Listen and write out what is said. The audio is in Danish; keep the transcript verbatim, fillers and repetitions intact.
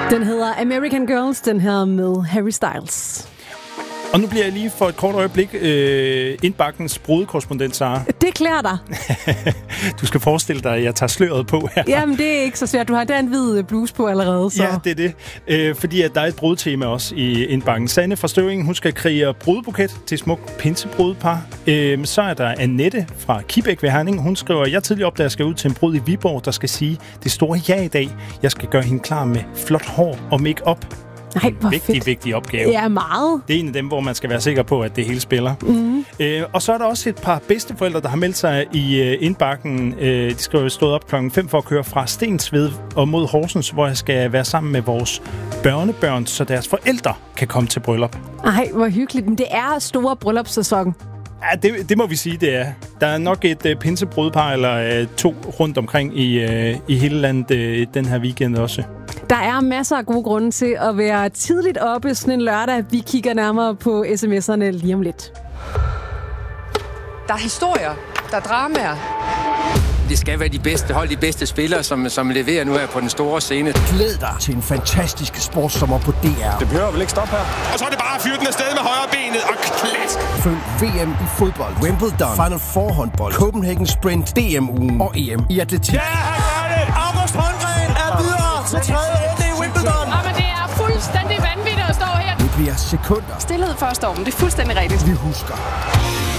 Den hedder American Girls, den her med Harry Styles. Og nu bliver jeg lige for et kort øjeblik øh, indbakkens brudekorrespondent, Sara. Det klæder dig. Du skal forestille dig, at jeg tager sløret på her. Jamen, det er ikke så svært. Du har der en hvid bluse på allerede. Så. Ja, det er det. Øh, fordi at der er et brudtema også i indbakken. Sanne fra Støvringen, hun skal kreere brudebuket til smuk pinsebrudepar. Øh, så er der Annette fra Kibæk ved Herning. Hun skriver, jeg tidligere op, da jeg skal ud til en brud i Viborg, der skal sige det store ja i dag. Jeg skal gøre hende klar med flot hår og make-up. Nej, hvor vigtig, fedt. vigtig opgave. Ja, meget. Det er en af dem, hvor man skal være sikker på, at det hele spiller. Mm. Øh, og så er der også et par bedsteforældre, der har meldt sig i øh, indbakken. Øh, de skriver, at stået op klokken fem for at køre fra Stensved og mod Horsens, hvor jeg skal være sammen med vores børnebørn, så deres forældre kan komme til bryllup. Ej, hvor hyggeligt. Men det er store bryllupssæson. Ja, det, det må vi sige, det er. Der er nok et øh, pinsebrudepar eller øh, to rundt omkring i, øh, i hele landet øh, den her weekend også. Der er masser af gode grunde til at være tidligt oppe sådan en lørdag. Vi kigger nærmere på sms'erne lige om lidt. Der er historier, der er dramaer. Det skal være de bedste hold, de bedste spillere, som, som leverer nu her på den store scene. Glæd dig til en fantastisk sportssommer på D R. Det behøver vel ikke stoppe her. Og så er det bare at fyre den afsted med højre benet og klask. Følg V M i fodbold, Wimbledon, Final Four håndbold, Copenhagen Sprint, D M-ugen og E M i atletik. Ja, han gør det! August Holmgren er videre til tredje runde i Wimbledon. Ja, men det er fuldstændig vanvittigt at stå her. Det bliver sekunder. Stilhed før stormen, det er fuldstændig rigtigt. Vi husker